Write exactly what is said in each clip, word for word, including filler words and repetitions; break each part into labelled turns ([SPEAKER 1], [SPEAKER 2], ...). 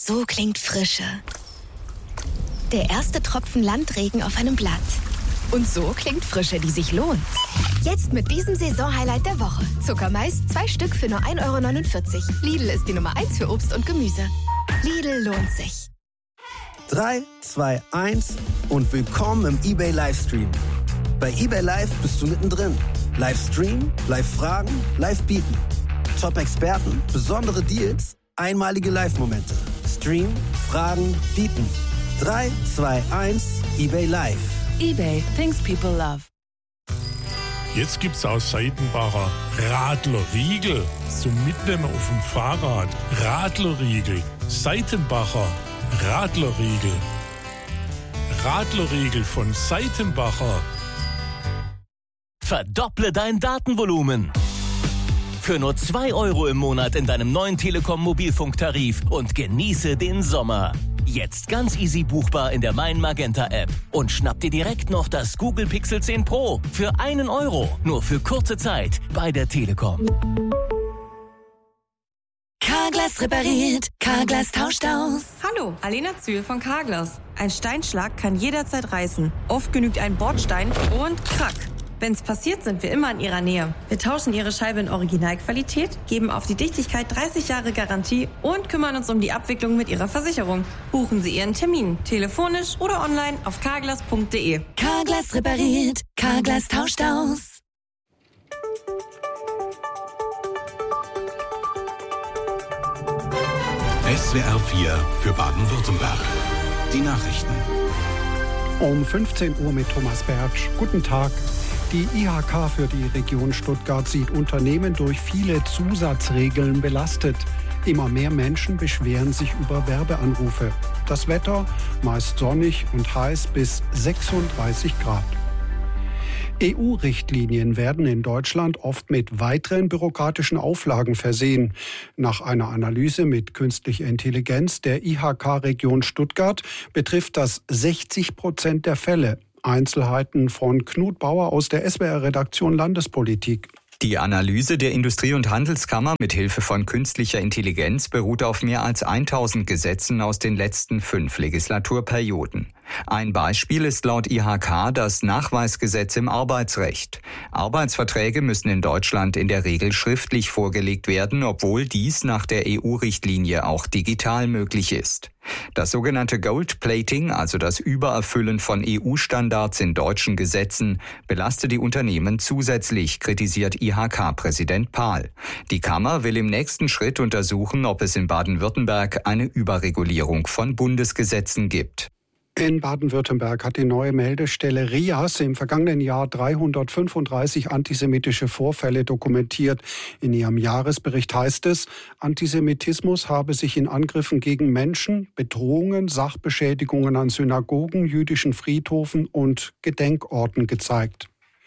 [SPEAKER 1] So klingt Frische. Der erste Tropfen Landregen auf einem Blatt. Und so klingt Frische, die sich lohnt. Jetzt mit diesem Saisonhighlight der Woche. Zuckermais, zwei Stück für nur ein Euro neunundvierzig. Lidl ist die Nummer eins für Obst und Gemüse. Lidl lohnt sich.
[SPEAKER 2] drei, zwei, eins und willkommen im eBay Livestream. Bei eBay Live bist du mittendrin. Livestream, Live-Fragen, Live-Bieten. Top-Experten, besondere Deals, einmalige Live-Momente. Stream, Fragen, Bieten. drei, zwei, eins, eBay Live.
[SPEAKER 3] eBay, things people love.
[SPEAKER 4] Jetzt gibt's aus Seitenbacher Radlerriegel zum Mitnehmen auf dem Fahrrad. Radlerriegel, Seitenbacher Radlerriegel. Radlerriegel von Seitenbacher.
[SPEAKER 5] Verdopple dein Datenvolumen. Für nur zwei Euro im Monat in deinem neuen Telekom-Mobilfunktarif und genieße den Sommer. Jetzt ganz easy buchbar in der Mein Magenta App. Und schnapp dir direkt noch das Google Pixel zehn Pro für einen Euro. Nur für kurze Zeit bei der Telekom.
[SPEAKER 1] Carglass repariert, Carglass tauscht aus.
[SPEAKER 6] Hallo, Alena Zühl von Carglass. Ein Steinschlag kann jederzeit reißen. Oft genügt ein Bordstein und krack. Wenn es passiert, sind wir immer in Ihrer Nähe. Wir tauschen Ihre Scheibe in Originalqualität, geben auf die Dichtigkeit dreißig Jahre Garantie und kümmern uns um die Abwicklung mit Ihrer Versicherung. Buchen Sie Ihren Termin, telefonisch oder online auf carglass punkt de.
[SPEAKER 1] Carglass repariert, Carglass tauscht aus.
[SPEAKER 7] S W R vier für Baden-Württemberg. Die Nachrichten.
[SPEAKER 8] Um fünfzehn Uhr mit Thomas Bertsch. Guten Tag. Die I H K für die Region Stuttgart sieht Unternehmen durch viele Zusatzregeln belastet. Immer mehr Menschen beschweren sich über Werbeanrufe. Das Wetter meist sonnig und heiß bis sechsunddreißig Grad. E U-Richtlinien werden in Deutschland oft mit weiteren bürokratischen Auflagen versehen. Nach einer Analyse mit künstlicher Intelligenz der I H K-Region Stuttgart betrifft das sechzig Prozent der Fälle. Einzelheiten von Knut Bauer aus der S W R-Redaktion Landespolitik.
[SPEAKER 9] Die Analyse der Industrie- und Handelskammer mit Hilfe von künstlicher Intelligenz beruht auf mehr als tausend Gesetzen aus den letzten fünf Legislaturperioden. Ein Beispiel ist laut I H K das Nachweisgesetz im Arbeitsrecht. Arbeitsverträge müssen in Deutschland in der Regel schriftlich vorgelegt werden, obwohl dies nach der E U-Richtlinie auch digital möglich ist. Das sogenannte Gold-Plating, also das Übererfüllen von E U-Standards in deutschen Gesetzen, belastet die Unternehmen zusätzlich, kritisiert I H K-Präsident Pahl. Die Kammer will im nächsten Schritt untersuchen, ob es in Baden-Württemberg eine Überregulierung von Bundesgesetzen gibt.
[SPEAKER 8] In Baden-Württemberg hat die neue Meldestelle R I A S im vergangenen Jahr dreihundertfünfunddreißig antisemitische Vorfälle dokumentiert. In ihrem Jahresbericht heißt es, Antisemitismus habe sich in Angriffen gegen Menschen, Bedrohungen, Sachbeschädigungen an Synagogen, jüdischen Friedhöfen und Gedenkorten gezeigt.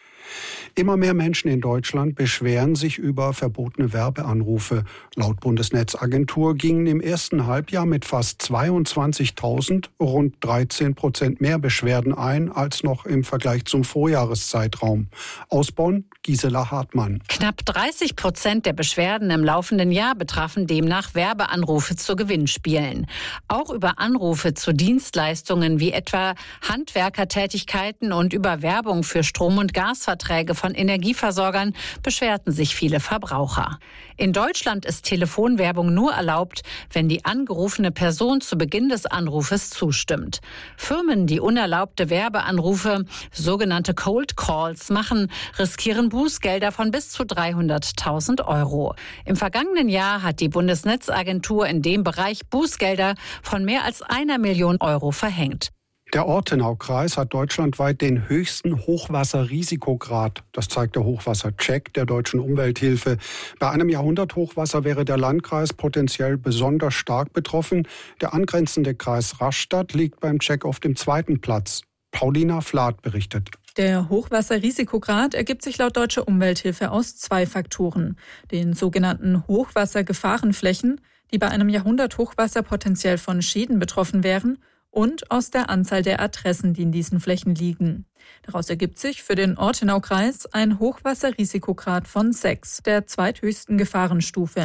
[SPEAKER 8] Immer mehr Menschen in Deutschland beschweren sich über verbotene Werbeanrufe. Laut Bundesnetzagentur gingen im ersten Halbjahr mit fast zweiundzwanzigtausend rund dreizehn Prozent mehr Beschwerden ein als noch im Vergleich zum Vorjahreszeitraum. Aus Bonn, Gisela Hartmann.
[SPEAKER 3] Knapp dreißig Prozent der Beschwerden im laufenden Jahr betrafen demnach Werbeanrufe zu Gewinnspielen. Auch über Anrufe zu Dienstleistungen wie etwa Handwerkertätigkeiten und über Werbung für Strom- und Gasverträge von Energieversorgern beschwerten sich viele Verbraucher. In Deutschland ist Telefonwerbung nur erlaubt, wenn die angerufene Person zu Beginn des Anrufes zustimmt. Firmen, die unerlaubte Werbeanrufe, sogenannte Cold Calls, machen, riskieren Bußgelder von bis zu dreihunderttausend Euro. Im vergangenen Jahr hat die Bundesnetzagentur in dem Bereich Bußgelder von mehr als einer Million Euro verhängt.
[SPEAKER 8] Der Ortenaukreis hat deutschlandweit den höchsten Hochwasserrisikograd. Das zeigt der Hochwassercheck der Deutschen Umwelthilfe. Bei einem Jahrhunderthochwasser wäre der Landkreis potenziell besonders stark betroffen. Der angrenzende Kreis Rastatt liegt beim Check auf dem zweiten Platz. Paulina Flath berichtet.
[SPEAKER 10] Der Hochwasserrisikograd ergibt sich laut Deutscher Umwelthilfe aus zwei Faktoren. Den sogenannten Hochwassergefahrenflächen, die bei einem Jahrhunderthochwasser potenziell von Schäden betroffen wären, und aus der Anzahl der Adressen, die in diesen Flächen liegen. Daraus ergibt sich für den Ortenaukreis ein Hochwasserrisikograd von sechs, der zweithöchsten Gefahrenstufe.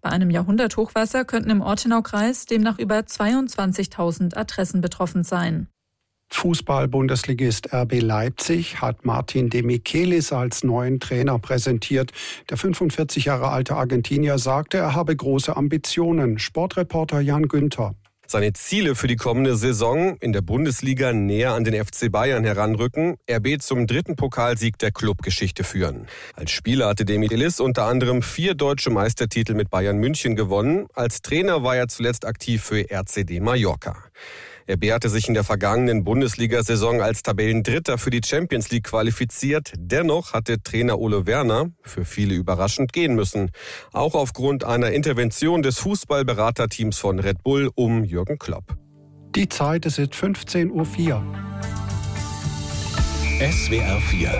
[SPEAKER 10] Bei einem Jahrhunderthochwasser könnten im Ortenaukreis demnach über zweiundzwanzigtausend Adressen betroffen sein.
[SPEAKER 8] Fußball-Bundesligist R B Leipzig hat Martin de Michelis als neuen Trainer präsentiert. Der fünfundvierzig Jahre alte Argentinier sagte, er habe große Ambitionen. Sportreporter Jan Günther.
[SPEAKER 11] Seine Ziele für die kommende Saison: in der Bundesliga näher an den F C Bayern heranrücken, R B zum dritten Pokalsieg der Clubgeschichte führen. Als Spieler hatte de Michelis unter anderem vier deutsche Meistertitel mit Bayern München gewonnen. Als Trainer war er zuletzt aktiv für R C D Mallorca. R B hatte sich in der vergangenen Bundesliga-Saison als Tabellendritter für die Champions League qualifiziert. Dennoch hatte Trainer Ole Werner, für viele überraschend, gehen müssen. Auch aufgrund einer Intervention des Fußballberaterteams von Red Bull um Jürgen Klopp.
[SPEAKER 8] Die Zeit ist jetzt fünfzehn Uhr vier.
[SPEAKER 7] S W R vier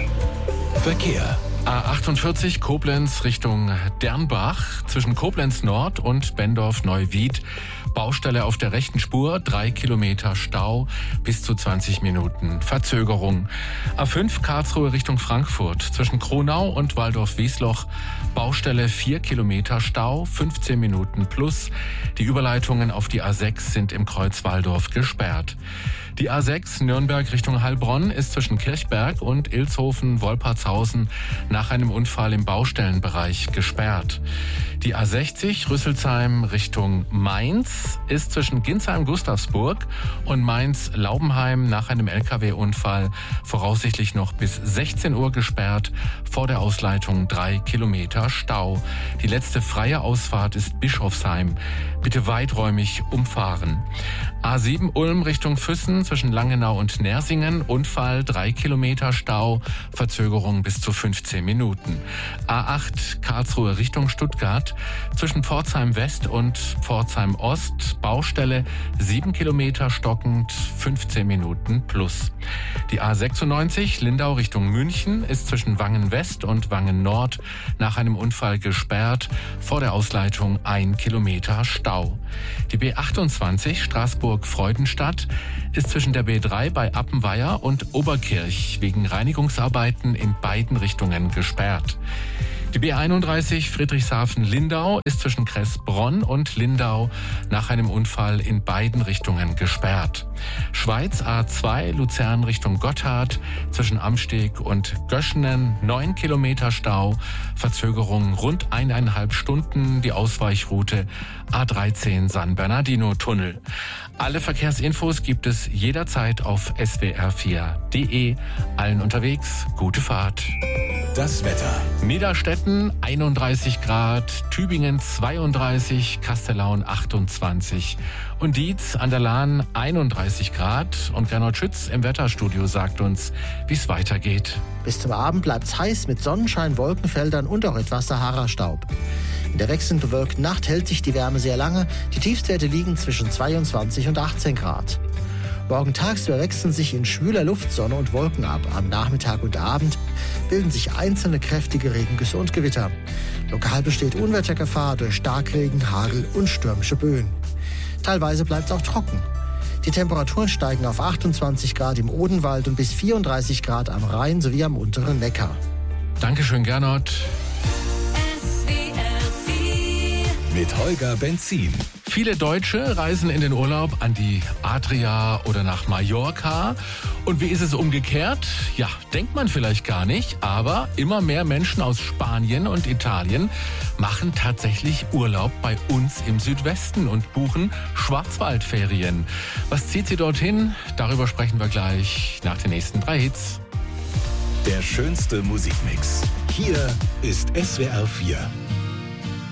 [SPEAKER 7] Verkehr.
[SPEAKER 12] A achtundvierzig Koblenz Richtung Dernbach zwischen Koblenz Nord und Bendorf-Neuwied. Baustelle auf der rechten Spur, drei Kilometer Stau, bis zu zwanzig Minuten Verzögerung. A fünf Karlsruhe Richtung Frankfurt zwischen Kronau und Waldorf-Wiesloch. Baustelle vier Kilometer Stau, fünfzehn Minuten plus. Die Überleitungen auf die A sechs sind im Kreuz Walldorf gesperrt. Die A sechs Nürnberg Richtung Heilbronn ist zwischen Kirchberg und Ilshofen-Wolpertshausen nach einem Unfall im Baustellenbereich gesperrt. Die A sechzig Rüsselsheim Richtung Mainz ist zwischen Ginsheim-Gustavsburg und Mainz-Laubenheim nach einem L K W-Unfall voraussichtlich noch bis sechzehn Uhr gesperrt. Vor der Ausleitung drei Kilometer Stau. Die letzte freie Ausfahrt ist Bischofsheim. Bitte weiträumig umfahren. A sieben Ulm Richtung Füssen zwischen Langenau und Nersingen. Unfall, drei Kilometer Stau, Verzögerung bis zu fünfzehn Minuten. A acht Karlsruhe Richtung Stuttgart zwischen Pforzheim West und Pforzheim Ost. Baustelle, sieben Kilometer stockend, fünfzehn Minuten plus. Die A sechsundneunzig Lindau Richtung München ist zwischen Wangen West und Wangen Nord nach einem Unfall gesperrt. Vor der Ausleitung ein Kilometer Stau. Die B achtundzwanzig Straßburg-Freudenstadt ist zwischen der B drei bei Appenweier und Oberkirch wegen Reinigungsarbeiten in beiden Richtungen gesperrt. Die B einunddreißig Friedrichshafen-Lindau ist zwischen Kressbronn und Lindau nach einem Unfall in beiden Richtungen gesperrt. Schweiz A zwei Luzern Richtung Gotthard zwischen Amsteg und Göschenen neun Kilometer Stau, Verzögerung rund eineinhalb Stunden, die Ausweichroute A dreizehn San Bernardino-Tunnel. Alle Verkehrsinfos gibt es jederzeit auf S W R vier punkt de. Allen unterwegs, gute Fahrt.
[SPEAKER 7] Das Wetter.
[SPEAKER 12] Niederstetten einunddreißig Grad, Tübingen zweiunddreißig, Kastellaun achtundzwanzig und Dietz an der Lahn einunddreißig Grad. Und Gernot Schütz im Wetterstudio sagt uns, wie es weitergeht.
[SPEAKER 13] Bis zum Abend bleibt's heiß mit Sonnenschein, Wolkenfeldern und auch etwas Sahara-Staub. In der wechselnd bewölkten Nacht hält sich die Wärme sehr lange. Die Tiefstwerte liegen zwischen zweiundzwanzig und achtzehn Grad. Morgen tagsüber wechseln sich in schwüler Luft Sonne und Wolken ab. Am Nachmittag und Abend bilden sich einzelne kräftige Regengüsse und Gewitter. Lokal besteht Unwettergefahr durch Starkregen, Hagel und stürmische Böen. Teilweise bleibt es auch trocken. Die Temperaturen steigen auf achtundzwanzig Grad im Odenwald und bis vierunddreißig Grad am Rhein sowie am unteren Neckar.
[SPEAKER 12] Dankeschön, Gernot.
[SPEAKER 7] Mit Holger Benzin.
[SPEAKER 12] Viele Deutsche reisen in den Urlaub an die Adria oder nach Mallorca. Und wie ist es umgekehrt? Ja, denkt man vielleicht gar nicht, aber immer mehr Menschen aus Spanien und Italien machen tatsächlich Urlaub bei uns im Südwesten und buchen Schwarzwaldferien. Was zieht sie dorthin? Darüber sprechen wir gleich nach den nächsten drei Hits.
[SPEAKER 7] Der schönste Musikmix. Hier ist S W R vier.